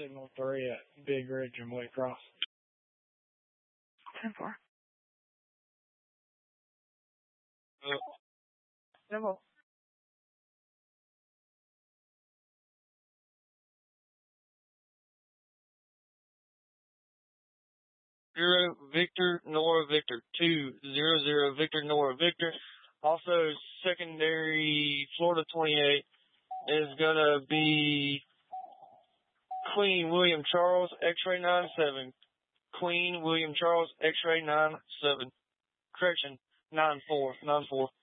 Signal 3 at Big Ridge and Waycross. 10-4. Simple. Zero Victor Nora Victor 200 Victor Nora Victor. Also, secondary Florida 28 is gonna be Queen William Charles X-ray 97. Queen William Charles X-ray 97. Correction, 94.